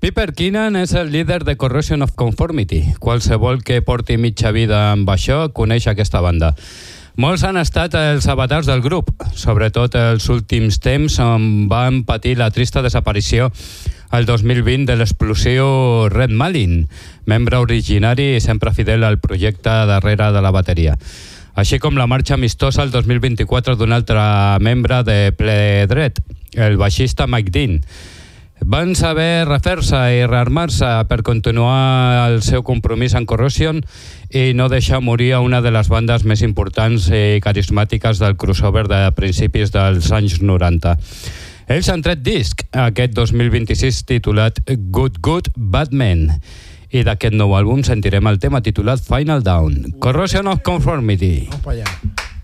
Piper Keenan és el líder de Corrosion of Conformity. Qualsevol que porti mitja vida amb això coneix aquesta banda. Molts han estat els avatars del grup, sobretot els últims temps on van patir la trista desaparició el 2020 de l'explosiu Red Malin, membre originari i sempre fidel al projecte darrere de la bateria. Així com la marxa amistosa el 2024 d'un altre membre de Pledred, el baixista Mike Dean. Van saber refer-se i rearmar-se per continuar el seu compromís amb Corrosion i no deixar morir a una de les bandes més importants i carismàtiques del crossover de principis dels anys 90. Ells han tret disc aquest 2026 titulat Good Good Bad Men i d'aquest nou àlbum sentirem el tema titulat Final Down. Corrosion of Conformity. Vamos para allá.